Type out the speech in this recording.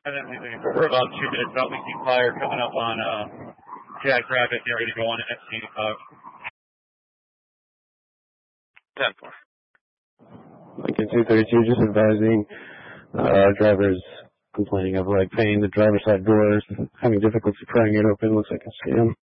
And then we're about 2 minutes out. We see fire coming up on Jackrabbit. They're ready to go on at X85. 10-4. Lincoln 232 just advising drivers complaining of like pain. The driver's side doors, having difficulty prying it open. Looks like a scam.